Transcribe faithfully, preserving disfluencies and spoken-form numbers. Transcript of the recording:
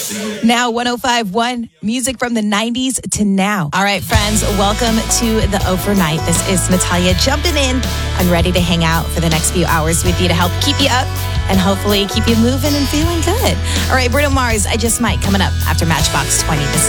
Now, one oh five point one, music from the nineties to now. All right, friends, welcome to the Overnight. This is Natalia jumping in. I'm ready to hang out for the next few hours with you to help keep you up and hopefully keep you moving and feeling good. All right, Bruno Mars, I Just Might, coming up after Matchbox twenty. This